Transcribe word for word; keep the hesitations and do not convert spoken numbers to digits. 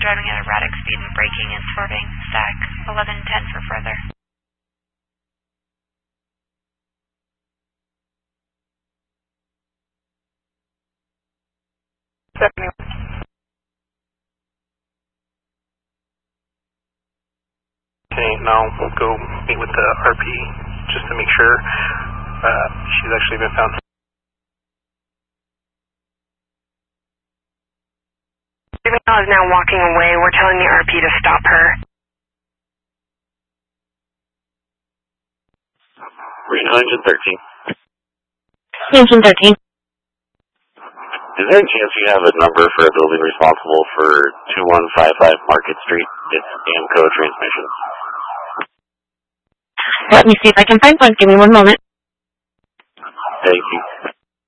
driving at erratic speed and braking and swerving. Stack eleven ten for further. seventy-one. Okay, now we'll go meet with the R P just to make sure uh, she's actually been found. Juvenile is now walking away. We're telling the R P to stop her. Reno Engine thirteen. Engine thirteen. Is there a chance you have a number for a building responsible for two one five five Market Street? It's AMCO Transmissions. Let me see if I can find one. Give me one moment.